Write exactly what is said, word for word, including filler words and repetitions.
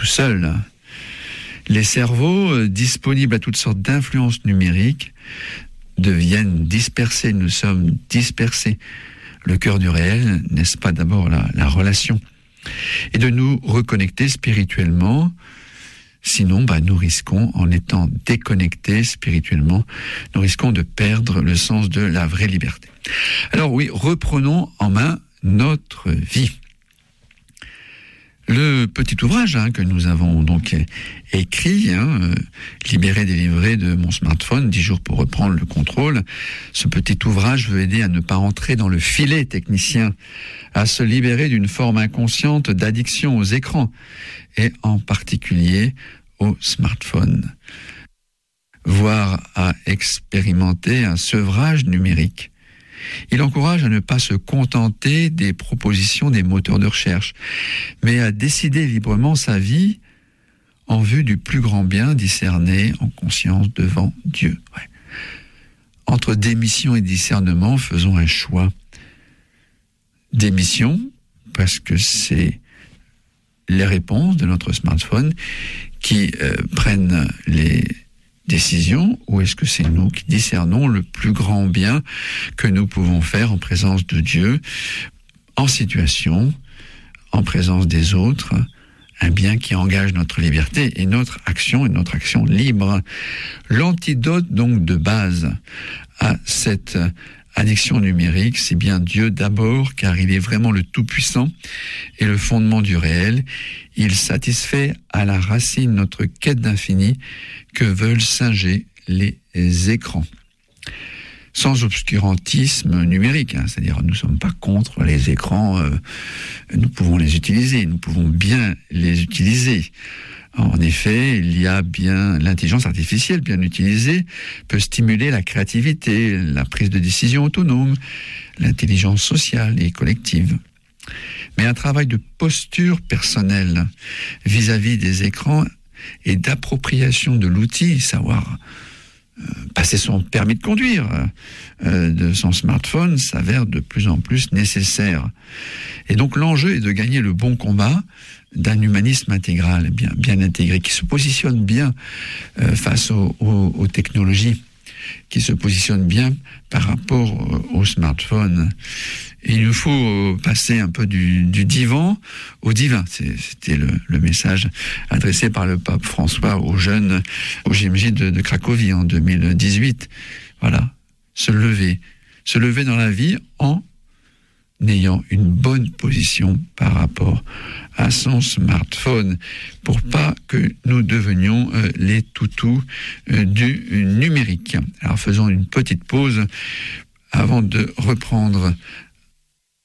seul. Les cerveaux, disponibles à toutes sortes d'influences numériques, deviennent dispersés. Nous sommes dispersés. Le cœur du réel, n'est-ce pas d'abord la, la relation? Et de nous reconnecter spirituellement. Sinon, bah, nous risquons, en étant déconnectés spirituellement, nous risquons de perdre le sens de la vraie liberté. Alors oui, reprenons en main notre vie. Le petit ouvrage hein, que nous avons donc écrit, hein, euh, libéré, délivré de mon smartphone, dix jours pour reprendre le contrôle, ce petit ouvrage veut aider à ne pas entrer dans le filet technicien, à se libérer d'une forme inconsciente d'addiction aux écrans, et en particulier au smartphone, voire à expérimenter un sevrage numérique. Il encourage à ne pas se contenter des propositions des moteurs de recherche, mais à décider librement sa vie en vue du plus grand bien discerné en conscience devant Dieu. Ouais. Entre démission et discernement, faisons un choix. Démission, parce que c'est les réponses de notre smartphone qui euh, prennent les décision, ou est-ce que c'est nous qui discernons le plus grand bien que nous pouvons faire en présence de Dieu, en situation, en présence des autres, un bien qui engage notre liberté et notre action, et notre action libre. L'antidote donc de base à cette addiction numérique, c'est bien Dieu d'abord, car il est vraiment le Tout-Puissant et le fondement du réel. Il satisfait à la racine notre quête d'infini que veulent singer les écrans. Sans obscurantisme numérique, hein, c'est-à-dire nous ne sommes pas contre les écrans, euh, nous pouvons les utiliser, nous pouvons bien les utiliser. En effet, il y a bien l'intelligence artificielle bien utilisée peut stimuler la créativité, la prise de décision autonome, l'intelligence sociale et collective. Mais un travail de posture personnelle vis-à-vis des écrans et d'appropriation de l'outil, savoir euh, passer son permis de conduire euh, de son smartphone, s'avère de plus en plus nécessaire. Et donc l'enjeu est de gagner le bon combat d'un humanisme intégral, bien, bien intégré, qui se positionne bien euh, face aux, aux, aux technologies, qui se positionne bien par rapport au, au smartphone. Et il nous faut passer un peu du, du divan au divin. C'est, c'était le, le message adressé par le pape François aux jeunes au J M J de, de Cracovie en deux mille dix-huit. Voilà, se lever, se lever dans la vie en ayant une bonne position par rapport à son smartphone, pour pas que nous devenions euh, les toutous euh, du numérique. Alors faisons une petite pause avant de reprendre